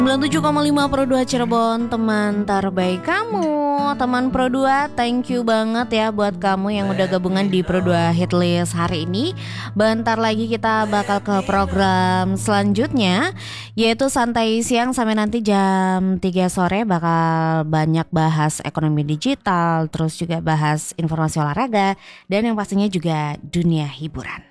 97,5 Pro 2 Cirebon, teman terbaik kamu. Teman Pro 2, thank you banget ya buat kamu yang udah gabungan di Pro 2 Hitlist hari ini. Bentar lagi kita bakal ke program selanjutnya, yaitu Santai Siang sampai nanti jam 3 sore. Bakal banyak bahas ekonomi digital, terus juga bahas informasi olahraga, dan yang pastinya juga dunia hiburan.